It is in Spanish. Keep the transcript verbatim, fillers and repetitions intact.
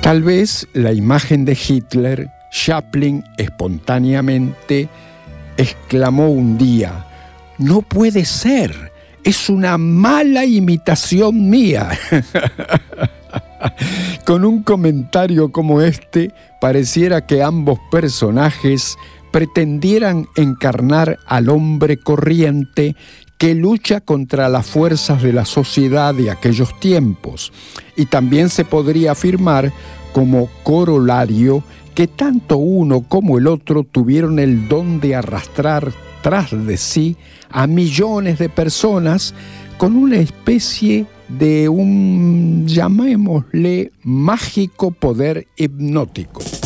Tal vez la imagen de Hitler, Chaplin espontáneamente exclamó un día: «No puede ser, es una mala imitación mía». Con un comentario como este, pareciera que ambos personajes pretendieran encarnar al hombre corriente que lucha contra las fuerzas de la sociedad de aquellos tiempos. Y también se podría afirmar como corolario que tanto uno como el otro tuvieron el don de arrastrar tras de sí a millones de personas con una especie de un, llamémosle, mágico poder hipnótico.